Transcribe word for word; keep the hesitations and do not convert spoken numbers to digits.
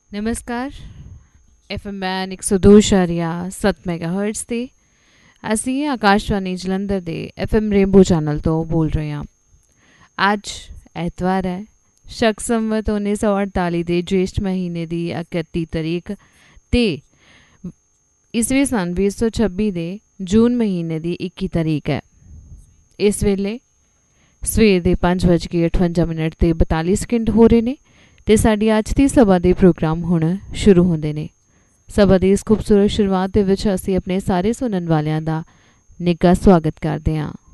ਨਮਸਕਾਰ। F M ban ਇੱਕ ਸੌ ਦੋ ਇਸ਼ਾਰੀਆ ਸੱਤ ਮੈਗਾ ਹਰਟਸ 'ਤੇ ਅਸੀਂ ਆਕਾਸ਼ਵਾਣੀ ਜਲੰਧਰ ਦੇ ਐਫ ਐਮ ਰੇਨਬੋ ਚੈਨਲ ਤੋਂ ਬੋਲ ਰਹੇ ਹਾਂ। ਅੱਜ ਐਤਵਾਰ ਹੈ, ਸ਼ਕ ਸੰਵਤ ਉੱਨੀ ਸੌ ਅੜਤਾਲੀ ਦੇ ਜੇਸ਼ਟ ਮਹੀਨੇ ਦੀ ਇਕੱਤੀ ਤਰੀਕ ਅਤੇ ਈਸਵੀ ਸੰਨ ਵੀਹ ਸੌ ਛੱਬੀ ਦੇ ਜੂਨ ਮਹੀਨੇ ਦੀ ਇੱਕੀ ਤਰੀਕ ਹੈ। ਇਸ ਵੇਲੇ ਸਵੇਰ ਦੇ ਪੰਜ ਵੱਜ ਕੇ ਅਠਵੰਜਾ ਮਿੰਟ ਅਤੇ ਬਤਾਲੀ ਸਕਿੰਟ ਹੋ ਰਹੇ ਨੇ ਅਤੇ ਸਾਡੀ ਅੱਜ ਦੀ ਸਭਾ ਦੇ ਪ੍ਰੋਗਰਾਮ ਹੁਣ ਸ਼ੁਰੂ ਹੁੰਦੇ ਨੇ। ਸਭਾ ਦੀ ਇਸ ਖੂਬਸੂਰਤ ਸ਼ੁਰੂਆਤ ਦੇ ਵਿੱਚ ਅਸੀਂ ਆਪਣੇ ਸਾਰੇ ਸੁਣਨ ਵਾਲਿਆਂ ਦਾ ਨਿੱਘਾ ਸਵਾਗਤ ਕਰਦੇ ਹਾਂ।